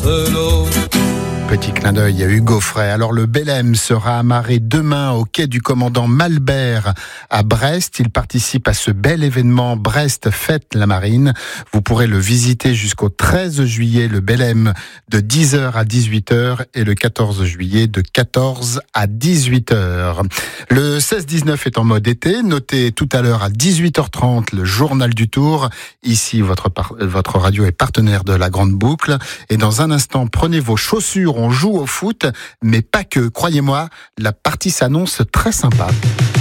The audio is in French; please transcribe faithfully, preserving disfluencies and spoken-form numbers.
matelot. Petit clin d'œil à Hugo Frey. Alors le Belém sera amarré demain au quai du commandant Malbert à Brest. Il participe à ce bel événement Brest Fête la Marine. Vous pourrez le visiter jusqu'au treize juillet, le Belém de dix heures à dix-huit heures et le quatorze juillet de quatorze à dix-huit heures. Le seize dix-neuf est en mode été. Notez tout à l'heure à dix-huit heures trente le journal du Tour. Ici, votre, par- votre radio est partenaire de la Grande Boucle. Et dans un instant, prenez vos chaussures. On joue au foot, mais pas que. Croyez-moi, la partie s'annonce très sympa.